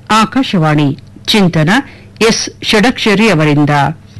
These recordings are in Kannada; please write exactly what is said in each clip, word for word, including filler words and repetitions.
ಆಕಾಶವಾಣಿ ಚಿಂತನ ಎಸ್ ಷಡಕ್ಷರಿ ಅವರಿಂದ.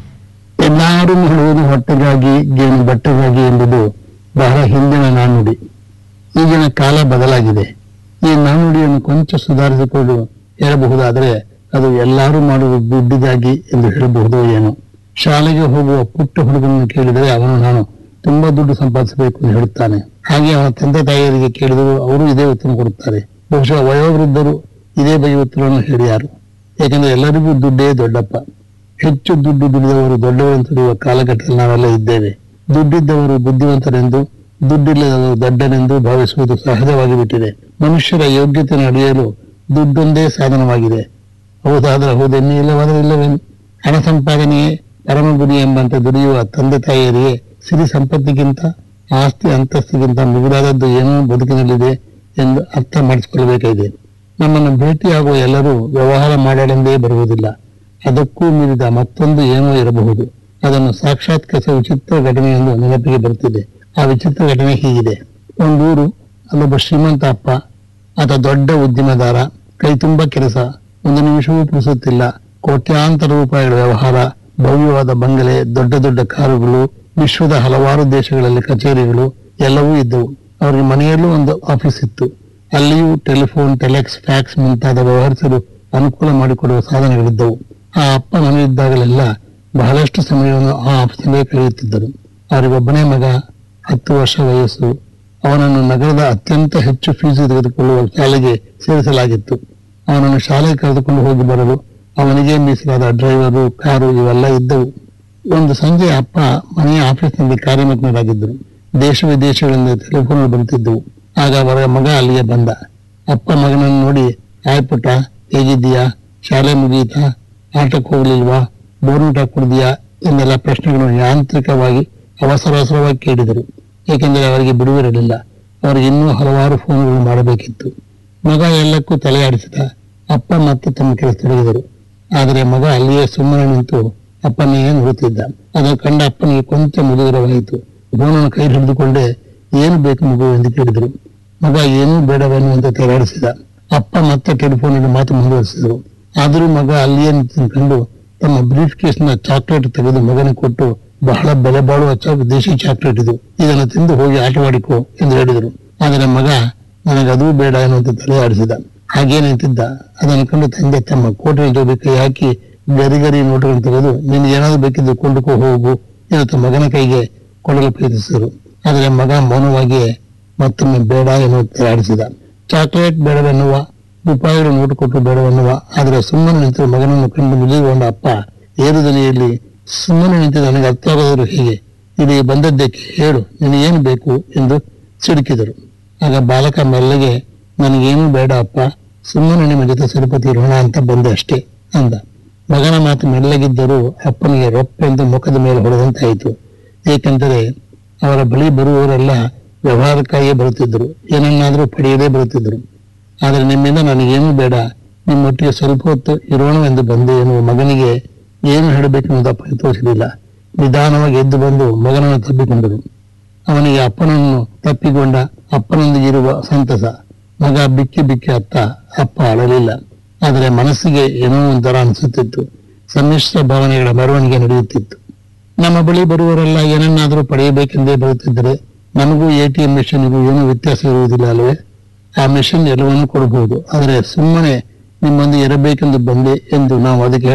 ಎಲ್ಲರೂ ಮಾಡುವುದು ಹೊಟ್ಟೆಗಾಗಿ ಜೇನು ಬಟ್ಟೆಗಾಗಿ ಎಂಬುದು ಬಹಳ ಹಿಂದಿನ ನಾಣ್ಣುಡಿ. ಈಗಿನ ಕಾಲ ಬದಲಾಗಿದೆ. ಈ ನಾಣ್ಣುಡಿಯನ್ನು ಕೊಂಚ ಸುಧಾರಿಸಿಕೊಂಡು ಹೇಳಬಹುದಾದರೆ ಅದು ಎಲ್ಲರೂ ಮಾಡುವುದು ದುಡ್ಡಿಗಾಗಿ ಎಂದು ಹೇಳಬಹುದು ಏನು. ಶಾಲೆಗೆ ಹೋಗುವ ಪುಟ್ಟ ಹುಡುಗನನ್ನು ಕೇಳಿದರೆ ಅವನು ನಾನು ತುಂಬಾ ದುಡ್ಡು ಸಂಪಾದಿಸಬೇಕು ಎಂದು ಹೇಳುತ್ತಾನೆ. ಹಾಗೆ ಅವನ ತಂದೆ ತಾಯಿಯರಿಗೆ ಕೇಳಿದರೂ ಅವರು ಇದೇ ಉತ್ತರ ಕೊಡುತ್ತಾರೆ. ಬಹುಶಃ ವಯೋವೃದ್ಧರು ಇದೇ ಬಗೆಯ ಉತ್ತರವನ್ನು ಹೇಳಿಯಾರು. ಏಕೆಂದರೆ ಎಲ್ಲರಿಗೂ ದುಡ್ಡೇ ದೊಡ್ಡಪ್ಪ. ಹೆಚ್ಚು ದುಡ್ಡು ದುಡಿದವರು ದೊಡ್ಡವರಂತಿರುವ ಕಾಲಘಟ್ಟದಲ್ಲಿ ನಾವೆಲ್ಲ ಇದ್ದೇವೆ. ದುಡ್ಡಿದ್ದವರು ಬುದ್ಧಿವಂತರೆಂದು, ದುಡ್ಡಿಲ್ಲದವರು ದಡ್ಡನೆಂದು ಭಾವಿಸುವುದು ಸಹಜವಾಗಿ ಬಿಟ್ಟಿದೆ. ಮನುಷ್ಯರ ಯೋಗ್ಯತೆಯನ್ನು ಅಳೆಯಲು ದುಡ್ಡೊಂದೇ ಸಾಧನವಾಗಿದೆ. ಹೌದಾದ್ರೆ ಹೌದೆನ್ನಿ, ಇಲ್ಲವಾದರೆ ಇಲ್ಲವೇನು. ಹಣ ಸಂಪಾದನೆಯೇ ಪರಮ ಗುರಿ ಎಂಬಂತೆ ದುಡಿಯುವ ತಂದೆ ತಾಯಿಯರಿಗೆ ಸಿರಿ ಸಂಪತ್ತಿಗಿಂತ, ಆಸ್ತಿ ಅಂತಸ್ತಿಗಿಂತ ಮಿಗಿಲಾದದ್ದು ಏನೋ ಬದುಕಿನಲ್ಲಿದೆ ಎಂದು ಅರ್ಥ ಮಾಡಿಸಿಕೊಳ್ಳಬೇಕಾಗಿದೆ. ನಮ್ಮನ್ನು ಭೇಟಿಯಾಗುವ ಎಲ್ಲರೂ ವ್ಯವಹಾರ ಮಾಡಲೆಂದೇ ಬರುವುದಿಲ್ಲ. ಅದಕ್ಕೂ ಮೀರಿದ ಮತ್ತೊಂದು ಏನೋ ಇರಬಹುದು. ಅದನ್ನು ಸಾಕ್ಷಾತ್ಕರಿಸುವ ವಿಚಿತ್ರ ಘಟನೆ ಎಂದು ನೆನಪಿಗೆ ಬರುತ್ತಿದೆ. ಆ ವಿಚಿತ್ರ ಘಟನೆ ಹೀಗಿದೆ. ಒಂದೂರು, ಅಲ್ಲೊಬ್ಬ ಶ್ರೀಮಂತ ಅಪ್ಪ. ಆತ ದೊಡ್ಡ ಉದ್ಯಮದಾರ. ಕೈ ತುಂಬ ಕೆಲಸ, ಒಂದು ನಿಮಿಷವೂ ಪುರುಸುತ್ತಿಲ್ಲ. ಕೋಟ್ಯಾಂತರ ರೂಪಾಯಿಗಳ ವ್ಯವಹಾರ, ಭವ್ಯವಾದ ಬಂಗಲೆ, ದೊಡ್ಡ ದೊಡ್ಡ ಕಾರುಗಳು, ವಿಶ್ವದ ಹಲವಾರು ದೇಶಗಳಲ್ಲಿ ಕಚೇರಿಗಳು ಎಲ್ಲವೂ ಇದ್ದವು. ಅವರಿಗೆ ಮನೆಯಲ್ಲೂ ಒಂದು ಆಫೀಸ್ ಇತ್ತು. ಅಲ್ಲಿಯೂ ಟೆಲಿಫೋನ್, ಟೆಲೆಕ್ಸ್, ಫ್ಯಾಕ್ಸ್ ಮುಂತಾದ ವ್ಯವಹರಿಸಲು ಅನುಕೂಲ ಮಾಡಿಕೊಡುವ ಸಾಧನಗಳಿದ್ದವು. ಆ ಅಪ್ಪ ಮನೆಯಿದ್ದಾಗಲೆಲ್ಲ ಬಹಳಷ್ಟು ಸಮಯವನ್ನು ಆ ಆಫೀಸಲ್ಲೇ ಕಳೆಯುತ್ತಿದ್ದರು. ಅವರಿಗೊಬ್ಬನೇ ಮಗ, ಹತ್ತು ವರ್ಷ ವಯಸ್ಸು. ಅವನನ್ನು ನಗರದ ಅತ್ಯಂತ ಹೆಚ್ಚು ಫೀಸು ತೆಗೆದುಕೊಳ್ಳುವ ಶಾಲೆಗೆ ಸೇರಿಸಲಾಗಿತ್ತು. ಅವನನ್ನು ಶಾಲೆಗೆ ಕರೆದುಕೊಂಡು ಹೋಗಿ ಬರಲು ಅವನಿಗೆ ಮೀಸಲಾದ ಡ್ರೈವರು, ಕಾರು ಇವೆಲ್ಲ ಇದ್ದವು. ಒಂದು ಸಂಜೆ ಅಪ್ಪ ಮನೆಯ ಆಫೀಸ್ನಲ್ಲಿ ಕಾರ್ಯಮಗ್ನರಾಗಿದ್ದರು. ದೇಶ ವಿದೇಶಗಳಿಂದ ಟೆಲಿಫೋನ್ ಬರುತ್ತಿದ್ದವು. ಆಗ ಅವರ ಮಗ ಅಲ್ಲಿಗೆ ಬಂದ. ಅಪ್ಪ ಮಗನನ್ನು ನೋಡಿ, ಆಯ್ ಪುಟ್ಟ, ಹೇಗಿದ್ದೀಯಾ, ಶಾಲೆ ಮುಗಿಯಿತಾ, ಆಟಕ್ಕೆ ಹೋಗ್ಲಿಲ್ವಾ, ಬೋರ್ನೂಟ ಕುಡ್ದಿಯಾ ಎಂದೆಲ್ಲ ಪ್ರಶ್ನೆಗಳನ್ನು ಯಾಂತ್ರಿಕವಾಗಿ ಅವಸರವಸರವಾಗಿ ಕೇಳಿದರು. ಏಕೆಂದರೆ ಅವರಿಗೆ ಬಿಡುವಿರಲಿಲ್ಲ. ಅವರಿಗೆ ಇನ್ನೂ ಹಲವಾರು ಫೋನ್ಗಳು ಮಾಡಬೇಕಿತ್ತು. ಮಗ ಎಲ್ಲಕ್ಕೂ ತಲೆ ಆಡಿಸಿದ. ಅಪ್ಪ ಮತ್ತೆ ತಮ್ಮ ಕೆಲಸ ತೊಡಗಿದರು. ಆದರೆ ಮಗ ಅಲ್ಲಿಯೇ ಸುಮ್ಮನೆ ನಿಂತು ಅಪ್ಪನಿಗೆ ನೋಡುತ್ತಿದ್ದ. ಅದನ್ನು ಕಂಡ ಅಪ್ಪನಿಗೆ ಕೊಂಚ ಮುಜುಗರವಾಯಿತು. ಫೋನನ್ನು ಕೈ ಹಿಡಿದುಕೊಂಡೇ ಏನು ಬೇಕು ಮಗು ಎಂದು ಕೇಳಿದರು. ಮಗ ಏನೂ ಬೇಡವೆನ್ನುವಂತೆ ತಲೆಯಾಡಿಸಿದ. ಅಪ್ಪ ಮತ್ತೆ ಟೆಲಿಫೋನಿನ ಮಾತು ಮುಂದುವರಿಸಿದರು. ಆದರೂ ಮಗ ಅಲ್ಲಿಯೇ ನಿಂತುಕೊಂಡು ತಮ್ಮ ಬ್ರೀಫ್ ಕೇಸ್ನ ಚಾಕ್ಲೇಟ್ ತೆಗೆದು ಮಗನಿಗೆ ಕೊಟ್ಟು, ಬಹಳ ಬೆಲೆ ಬಾಳುವ ದೇಶಿ ಚಾಕ್ಲೇಟ್ ಇದು, ಇದನ್ನು ತಿಂದು ಹೋಗಿ ಆಟವಾಡಿಕೋ ಎಂದು ಹೇಳಿದರು. ಆದರೆ ಮಗ ನನಗದೂ ಬೇಡ ಎನ್ನುವಂತೆ ತಲೆ ಆಡಿಸಿದ. ಹಾಗೇ ನಿಂತಿದ್ದ. ಅದನ್ನು ಕಂಡು ತಂದೆ ತಮ್ಮ ಕೋಟಿನ ಜೋಬಿ ಕೈ ಹಾಕಿ ಗರಿ ಗರಿ ನೋಟುಗಳನ್ನು ತೆಗೆದು, ನಿನಗೆ ಏನಾದರೂ ಬೇಕಿದ್ದು ಕೊಂಡುಕೋ ಹೋಗು ಎನ್ನುತ್ತ ಮಗನ ಕೈಗೆ ಕೊಡಲು ಪ್ರಯತ್ನಿಸಿದರು. ಆದರೆ ಮಗ ಮೌನವಾಗಿಯೇ ಮತ್ತೊಮ್ಮೆ ಬೇಡ ಎನ್ನುವಂತೆ ಆಡಿಸಿದ. ಚಾಕ್ಲೇಟ್ ಬೇಡವೆನ್ನುವ, ರೂಪಾಯಿಗಳು ನೋಟು ಕೊಟ್ಟು ಬೇಡವೆನ್ನುವ. ಆದರೆ ಸುಮ್ಮನೆ ನಿಂತು ಮಗನನ್ನು ಕಂಡು ಮುಗಿದುಕೊಂಡ ಅಪ್ಪ ಏರು ದನಿಯಲ್ಲಿ, ಸುಮ್ಮನೆ ನಿಂತು ನನಗೆ ಅರ್ಥವಾಗದರು ಹೇಗೆ, ಇಲ್ಲಿಗೆ ಬಂದದ್ದಕ್ಕೆ ಹೇಳು, ನಿನಗೇನು ಬೇಕು ಎಂದು ಸಿಡುಕಿದರು. ಆಗ ಬಾಲಕ ಮೆಲ್ಲಗೆ, ನನಗೇನು ಬೇಡ ಅಪ್ಪ, ಸುಮ್ಮನೆ ನಿಮ್ಮ ಜೊತೆ ಸ್ವಲ್ಪ ತೀರೋಣ ಅಂತ ಬಂದೆ ಅಷ್ಟೇ ಅಂದ. ಮಗನ ಮಾತು ಮೆಲ್ಲಗಿದ್ದರೂ ಅಪ್ಪನಿಗೆ ರೊಪ್ಪೆಂದು ಮುಖದ ಮೇಲೆ ಹೊಡೆದಂತಾಯಿತು. ಏಕೆಂದರೆ ಅವರ ಬಳಿ ಬರುವವರೆಲ್ಲ ವ್ಯವಹಾರಕ್ಕಾಗಿಯೇ ಬರುತ್ತಿದ್ದರು, ಏನನ್ನಾದರೂ ಪಡೆಯದೇ ಬರುತ್ತಿದ್ದರು. ಆದರೆ ನಿಮ್ಮಿಂದ ನನಗೇನೂ ಬೇಡ, ನಿಮ್ಮೊಟ್ಟಿಗೆ ಸ್ವಲ್ಪ ಹೊತ್ತು ಇರೋಣವೆಂದು ಬಂದೆ ಎನ್ನುವ ಮಗನಿಗೆ ಏನು ಹೇಳಬೇಕೆನ್ನುವುದು ಅಪ್ಪನಿಗೆ ತೋಚಲಿಲ್ಲ. ನಿಧಾನವಾಗಿ ಎದ್ದು ಬಂದು ಮಗನನ್ನು ತಬ್ಬಿಕೊಂಡರು. ಅವನಿಗೆ ಅಪ್ಪನನ್ನು ತಪ್ಪಿಕೊಂಡ ಅಪ್ಪನೊಂದಿಗೆ ಇರುವ ಸಂತಸ. ಮಗ ಬಿಕ್ಕಿ ಬಿಕ್ಕಿ ಅತ್ತ. ಅಪ್ಪ ಅಳಲಿಲ್ಲ. ಆದರೆ ಮನಸ್ಸಿಗೆ ಏನೋ ಒಂಥರ ಅನಿಸುತ್ತಿತ್ತು. ಸಮ್ಮಿಶ್ರ ಭಾವನೆಗಳ ಮೆರವಣಿಗೆ ನಡೆಯುತ್ತಿತ್ತು. ನಮ್ಮ ಬಳಿ ಬರುವವರೆಲ್ಲ ಏನನ್ನಾದರೂ ಪಡೆಯಬೇಕೆಂದೇ ಬರುತ್ತಿದ್ದರೆ ನಮಗೂ ಎ ಟಿ ಎಂ ಮೆಷಿನ್ಗೂ ಏನೂ ವ್ಯತ್ಯಾಸ ಇರುವುದಿಲ್ಲ ಅಲ್ಲವೇ? ಆ ಮೆಷಿನ್ ಎಲ್ಲವನ್ನೂ ಕೊಡಬಹುದು. ಆದರೆ ಸುಮ್ಮನೆ ನಿಮ್ಮೊಂದಿಗೆ ಇರಬೇಕೆಂದು ಬಂದೆ ಎಂದು ನಾವು ಅದಕ್ಕೆ